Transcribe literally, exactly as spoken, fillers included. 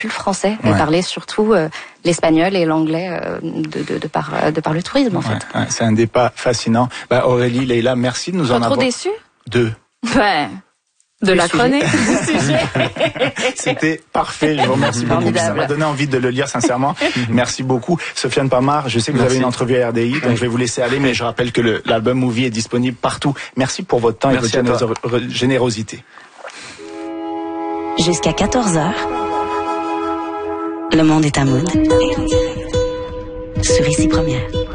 le français. Ouais. Elle parlait surtout euh, l'espagnol et l'anglais euh, de, de, de, par, de par le tourisme, en Ouais, fait. ouais, c'est un débat fascinant. Bah, Aurélie, Leïla, merci de nous Pas en trop avoir... déçue? Deux. Ouais. De Du la sujet. chronique, du sujet. C'était parfait. Je vous remercie beaucoup. Ça Formidable. m'a donné envie de le lire, sincèrement. Merci beaucoup. Sofiane Pamar, je sais que vous Merci. avez une entrevue à R D I, donc je vais vous laisser aller, mais je rappelle que le- l'album Movie est disponible partout. Merci pour votre temps Merci et à votre toi. généro- générosité. Jusqu'à quatorze heures, le monde est à mood. Sur Ici Première.